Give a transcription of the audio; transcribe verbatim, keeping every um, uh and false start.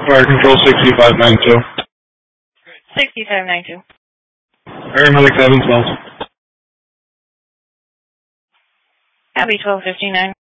Fire Control sixty-five ninety-two. sixty-five ninety-two. Paramedic seven twelve. Abby twelve fifty-nine.